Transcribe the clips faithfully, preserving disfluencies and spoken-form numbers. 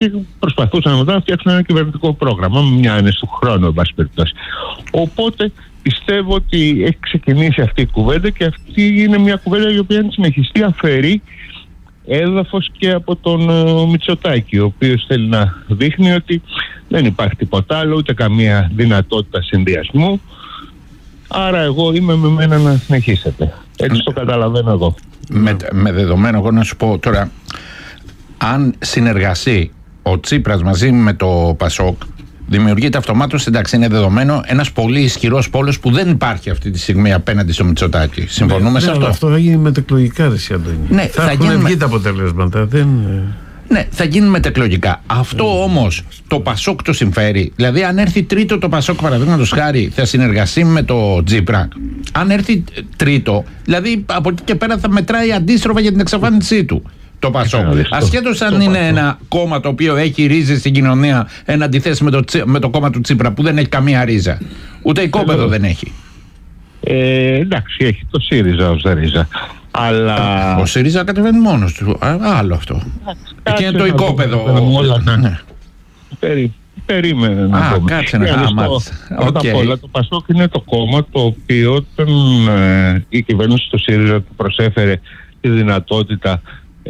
και προσπαθούσαν μετά να φτιάξουν ένα κυβερνητικό πρόγραμμα, με μια άνεση του χρόνου, εν πάση περιπτώσει. Οπότε πιστεύω ότι έχει ξεκινήσει αυτή η κουβέντα και αυτή είναι μια κουβέντα η οποία αν συνεχιστεί αφαιρεί έδαφος και από τον uh, Μητσοτάκη, ο οποίος θέλει να δείχνει ότι δεν υπάρχει τίποτα άλλο, ούτε καμία δυνατότητα συνδυασμού. Άρα εγώ είμαι με μένα να συνεχίσετε. Έτσι το καταλαβαίνω εγώ. Με, με δεδομένο, εγώ να σου πω τώρα, αν συνεργαστεί ο Τσίπρας μαζί με το Πασόκ, δημιουργείται αυτομάτως, εντάξει, είναι δεδομένο, ένας πολύ ισχυρός πόλος που δεν υπάρχει αυτή τη στιγμή απέναντι στο Μητσοτάκη. Συμφωνούμε ναι, σε ναι, αυτό. Αυτό θα γίνει μετεκλογικά, ρε Αντώνη. Ναι, θα, θα έχουν βγει τα αποτελέσματα. Δεν... Ναι, θα γίνει μετεκλογικά. Αυτό mm. όμως το Πασόκ το συμφέρει. Δηλαδή, αν έρθει τρίτο το Πασόκ, παραδείγματος χάρη, θα συνεργαστεί με το Τσίπρα. Αν έρθει τρίτο, δηλαδή από εκεί και πέρα θα μετράει αντίστροφα για την εξαφάνισή του το Πασόκ. Ασχέτως αν είναι ένα κόμμα το οποίο έχει ρίζες στην κοινωνία, εν αντιθέσει με το, με το κόμμα του Τσίπρα που δεν έχει καμία ρίζα. Ούτε οικόπεδο δεν έχει. Ε, εντάξει, έχει το ΣΥΡΙΖΑ ως ρίζα. Αλλά... Ο ΣΥΡΙΖΑ κατεβαίνει μόνος του. Α, άλλο αυτό. Εκεί είναι το οικόπεδο. Ναι. Ναι. Περί, περίμενε να Α, κάτσε να δούμε. Πρώτα απ' όλα το Πασόκ είναι το κόμμα το οποίο όταν ε, η κυβέρνηση του ΣΥΡΙΖΑ του προσέφερε τη δυνατότητα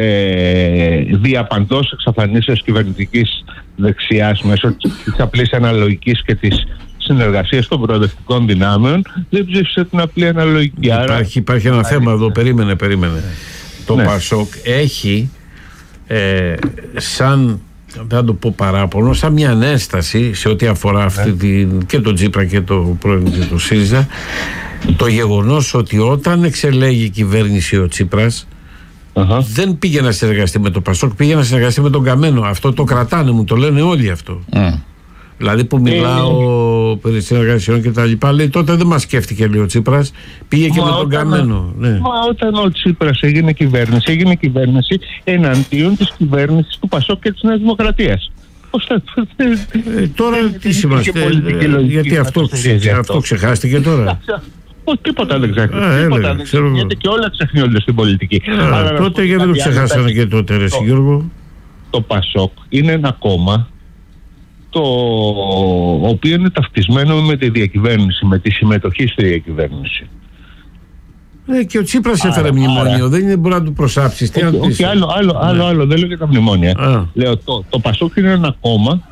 ε, διαπαντός εξαφανίσεως κυβερνητικής δεξιάς μέσω της απλής αναλογικής και της συνεργασίας των προοδευτικών δυνάμεων, δεν ψήφισε την απλή αναλογική. Υπάρχει, Άρα, υπάρχει ένα θέμα εδώ, περίμενε, περίμενε. Ναι. Το ναι. Πασόκ έχει ε, σαν, δεν το πω παράπονο, σαν μια ανέσταση σε ό,τι αφορά αυτή ναι. την, και τον Τσίπρα και το πρώην και το ΣΥΡΙΖΑ, το γεγονός ότι όταν εξελέγει η κυβέρνηση ο Τσίπρας uh-huh. δεν πήγε να συνεργαστεί με το Πασόκ, πήγε να συνεργαστεί με τον Καμένο. Αυτό το κρατάνε, μου το λένε όλοι αυτό. Mm. Δηλαδή που μιλάω ε, περί συνεργασιών και τα λοιπά, λέει τότε δεν μας σκέφτηκε, λέει ο Τσίπρας, πήγε και μα με τον όταν, Καμένο. Ναι. Μα όταν ο Τσίπρας έγινε κυβέρνηση, έγινε κυβέρνηση εναντίον της κυβέρνησης του Πασόκ και της Νέας Δημοκρατίας. Πώς θα... Ε, τώρα τι σημασία, ε, γιατί αυτό, αυτό ξεχάστηκε τώρα. Όχι, τίποτα δεν ξεχνιόνται. Γιατί και όλα ξεχνιόνται στην πολιτική. Α, αλλά τότε γιατί δεν το ξεχάσανε και τότε, ρε Γιώργο. Το Πασόκ είναι ένα κόμμα το οποίο είναι ταυτισμένο με τη διακυβέρνηση, με τη συμμετοχή στη διακυβέρνηση. Ναι, και ο Τσίπρας έφερε μνημόνιο, δεν είναι μπορεί να του προσάψεις. Τι όχι, όχι, άλλο, άλλο, άλλο, ναι. άλλο, δεν λέω για τα μνημόνια. Α. Λέω, το, το Πασόκ είναι ένα κόμμα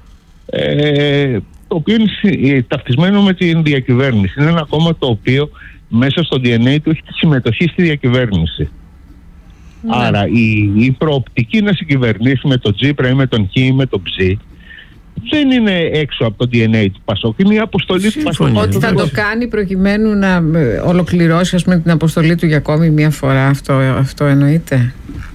ε, το οποίο είναι ταυτισμένο με τη διακυβέρνηση. Είναι ένα κόμμα το οποίο μέσα στο ντι εν έι του έχει τη συμμετοχή στη διακυβέρνηση. Ναι. Άρα η, η προοπτική να συγκυβερνήσει με τον Τσίπρα ή με τον Χ ή με τον Ψ δεν είναι έξω από το ντι εν έι του Πασόκ. Είναι η αποστολή του Πασόκ. Ότι θα το κάνει προκειμένου να ολοκληρώσει ας πούμε, την αποστολή του για ακόμη μία φορά. Αυτό, αυτό εννοείται.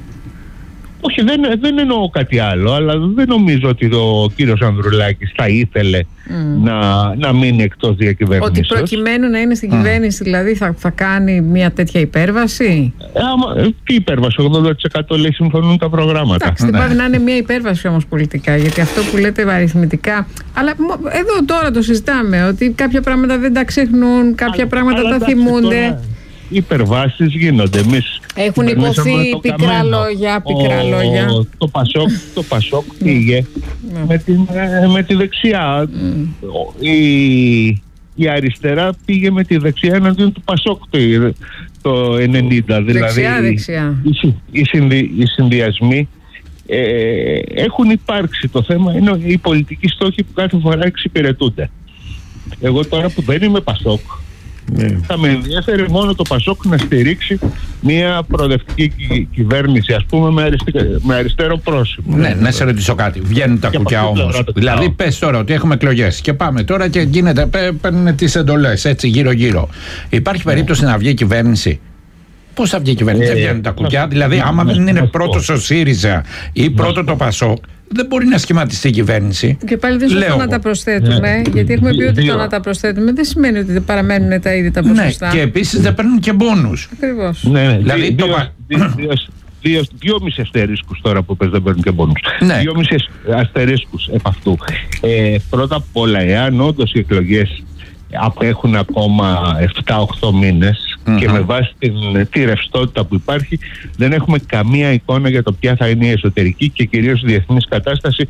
Όχι, δεν, δεν εννοώ κάτι άλλο, αλλά δεν νομίζω ότι ο κύριος Ανδρουλάκης θα ήθελε mm. να, να μείνει εκτός διακυβέρνησης. Ότι προκειμένου να είναι στην κυβέρνηση, mm. δηλαδή θα, θα κάνει μια τέτοια υπέρβαση. Ε, τι υπέρβαση, ογδόντα τοις εκατό λέει συμφωνούν τα προγράμματα. Εντάξει, δεν πάει να είναι μια υπέρβαση όμως πολιτικά, γιατί αυτό που λέτε αριθμητικά. Αλλά εδώ τώρα το συζητάμε, ότι κάποια πράγματα δεν τα ξεχνούν, κάποια α, πράγματα αλλά, τα εντάξει, θυμούνται. Τώρα... υπερβάσεις γίνονται. Εμείς έχουν υποθεί πικρά λόγια, πικρά ο, λόγια. Ο, το Πασόκ, το Πασόκ πήγε με, την, με τη δεξιά. Mm. Η, η αριστερά πήγε με τη δεξιά εναντίον του Πασόκ το, το ενενήντα. Δεξιά, δηλαδή δεξιά. Οι, οι, συνδυ, οι συνδυασμοί ε, έχουν υπάρξει. Το θέμα είναι οι πολιτικοί στόχοι που κάθε φορά εξυπηρετούνται. Εγώ τώρα που δεν είμαι Πασόκ, ναι. θα με ενδιαφέρει μόνο το Πασόκ να στηρίξει μια προοδευτική κυ- κυβέρνηση, ας πούμε, με, αριστε... με αριστερό πρόσημο. Ναι, να σε ρωτήσω κάτι. Βγαίνουν τα κουκιά όμως. Δηλαδή, πες τώρα ότι έχουμε εκλογές και πάμε τώρα και γίνεται, παίρνουν τις εντολές έτσι γύρω-γύρω. Υπάρχει περίπτωση να βγει η κυβέρνηση? Πώς θα βγει η κυβέρνηση? Δεν βγαίνουν τα κουκιά. Δηλαδή, άμα δεν είναι πρώτος ο ΣΥΡΙΖΑ ή πρώτο το Πασόκ, δεν μπορεί να σχηματιστεί η κυβέρνηση. Και πάλι δεν σωστό να τα προσθέτουμε, ναι. γιατί έχουμε πει ότι το να τα προσθέτουμε δεν σημαίνει ότι δεν παραμένουν τα ίδια τα ποσοστά. Ναι, και επίσης δεν παίρνουν και μπόνους. Ακριβώς. Ναι, ναι. Δηλαδή, δύο, το... δύο, δύο, δύο, δυόμισι αστερίσκους τώρα που πες δεν παίρνουν και μπόνους. Ναι. Δυόμισι αστερίσκους επ' αυτού. Ε, πρώτα απ' όλα, εάν όντως οι εκλογές απέχουν ακόμα επτά οχτώ μήνες, Mm-hmm. Και με βάση την, τη ρευστότητα που υπάρχει, δεν έχουμε καμία εικόνα για το ποια θα είναι η εσωτερική και κυρίως η διεθνής κατάσταση